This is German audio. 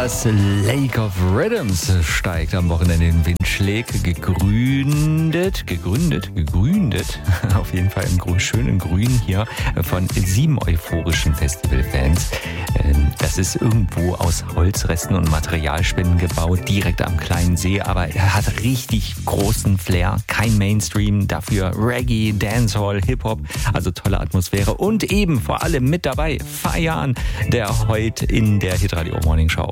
Das Lake of Rhythms steigt am Wochenende in Windschläg. Gegründet, auf jeden Fall im schönen Grün hier von 7 euphorischen Festivalfans. Das ist irgendwo aus Holzresten und Materialspenden gebaut, direkt am kleinen See, aber er hat richtig großen Flair. Kein Mainstream, dafür Reggae, Dancehall, Hip-Hop, also tolle Atmosphäre und eben vor allem mit dabei Fayan, der heute in der Hitradio Morning Show